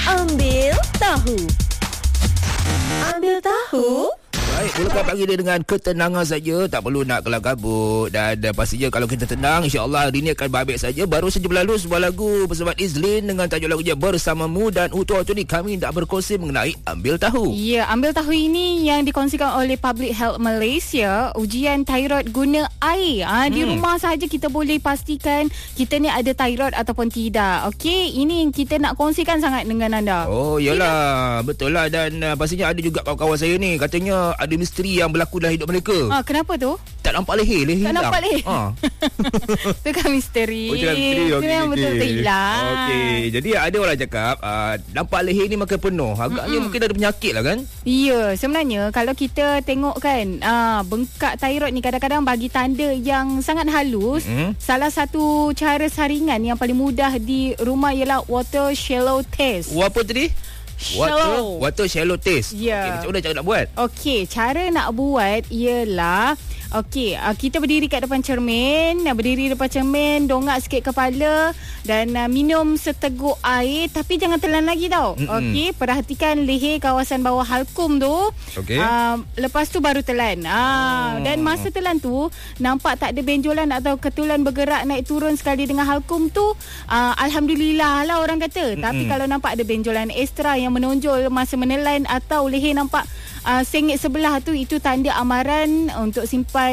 Ambil tahu. Ambil tahu. Baik, mulakan pagi dia dengan ketenangan saja. Tak perlu nak kelam kabut. Dan pastinya kalau kita tenang, insya-Allah hari ini akan baik saja. Baru saja berlalu sebuah lagu bersama Izlin dengan tajuk lagunya Bersamamu. Dan untuk waktu ni kami nak berkongsi mengenai Ambil Tahu. Ya, Ambil Tahu ini yang dikongsikan oleh Public Health Malaysia. Ujian thyroid guna air. Di rumah sahaja kita boleh pastikan kita ni ada thyroid ataupun tidak. Okey, ini yang kita nak kongsikan sangat dengan anda. Oh, yalah. Betul lah. Dan pastinya ada juga kawan-kawan saya ni. Katanya ada misteri yang berlaku dalam hidup mereka. Kenapa tu? Tak nampak leher Tak hilang. nampak leher. Itu kan misteri. Oh, cakap misteri. Itu yang betul-betul hilang. Okey. Jadi ada orang cakap nampak leher ni makin penuh. Agaknya mungkin ada penyakit lah kan? Ya, sebenarnya kalau kita tengok kan, bengkak thyroid ni kadang-kadang bagi tanda yang sangat halus. Salah satu cara saringan yang paling mudah di rumah ialah water shallow test. Apa tadi? Shallow. Water shallow test. Ya. Macam mana cara nak buat? Okey, cara nak buat ialah kita berdiri kat depan cermin, dongak sikit kepala dan minum seteguk air, tapi jangan telan lagi tau. Okey, perhatikan leher kawasan bawah halkum tu. Okey. Lepas tu baru telan. Dan masa telan tu nampak tak ada benjolan atau ketulan bergerak naik turun sekali dengan halkum tu, alhamdulillah lah orang kata. Tapi kalau nampak ada benjolan ekstra yang menonjol masa menelan atau leher nampak sengit sebelah tu, itu tanda amaran untuk simpan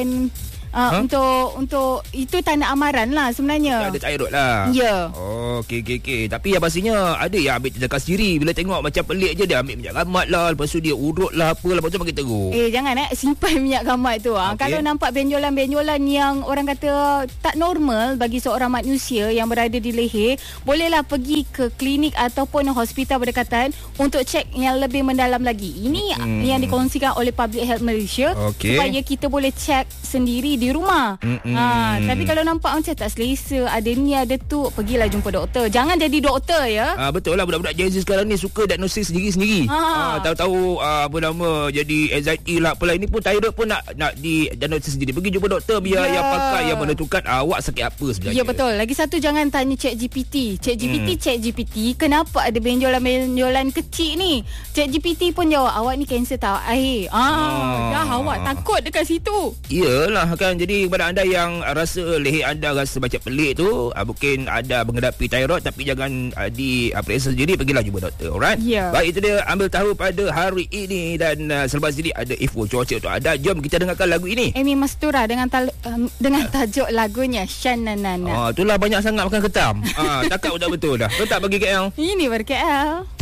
untuk itu tanda amaran lah sebenarnya. Ada thyroid lah. Ya. Oh, okey. Tapi yang pastinya ada yang ambil tindakan sendiri. Bila tengok macam pelik je, dia ambil minyak gamat lah, lepas tu dia urut lah apalah, lepas tu makin teruk. Jangan simpan minyak gamat tu. Okay. Kalau nampak benjolan-benjolan yang orang kata tak normal bagi seorang manusia yang berada di leher, bolehlah pergi ke klinik ataupun hospital berdekatan untuk cek yang lebih mendalam lagi. Ini yang dikongsikan oleh Public Health Malaysia, supaya kita boleh cek sendiri di rumah. Tapi kalau nampak macam tak selesa, ada ni ada tu, pergilah jumpa doktor. Jangan jadi doktor ya. Betul lah, budak-budak Gen Z sekarang ni suka diagnosis sendiri-sendiri. Tahu-tahu apa nama, jadi anxiety lah apalah. Ini pun thyroid pun nak diagnosis sendiri. Pergi jumpa doktor biar yang pakar yang menentukan awak sakit apa sebenarnya. Ya, betul. Lagi satu, jangan tanya ChatGPT. ChatGPT, kenapa ada benjolan-benjolan kecil ni? ChatGPT pun jawab, awak ni kanser tau air. Dah awak takut dekat situ. Iyalah kan. Jadi kepada anda yang rasa leher anda rasa macam pelik tu, mungkin ada menghadapi thyroid, tapi jangan diperiksa sendiri, pergilah jumpa doktor. Alright? Yeah. Baik, itu dia Ambil Tahu pada hari ini. Dan selepas ini ada info cuaca untuk anda. Jom kita dengarkan lagu ini. Amy Mastura dengan tajuk lagunya Shananana. Itulah banyak sangat makan ketam. Takak betul-betul dah. Kau tak bagi KL? Ini baru KL.